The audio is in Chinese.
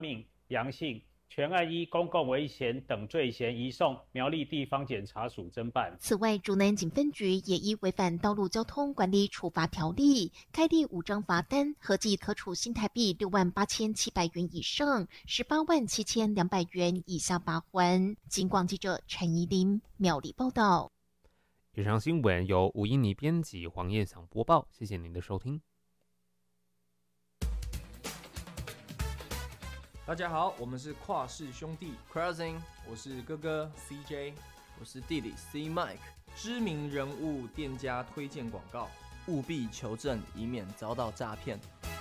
命、阳性，全案依公共危险等罪嫌移送苗栗地方检察署侦办。 此外，竹南警分局也依违反道路交通管理处罚条例，开立5张罚单，合计可处新台币68700元以上187200元以下罚锾。警广记者陈怡琳苗栗报道。 以上新闻由吴英妮编辑，黄燕祥播报，谢谢您的收听。 大家好，我们是跨氏兄弟 Crossing， 我是哥哥 CJ， 我是弟弟 C Mike。 知名人物店家推荐广告， 务必求证，以免遭到诈骗。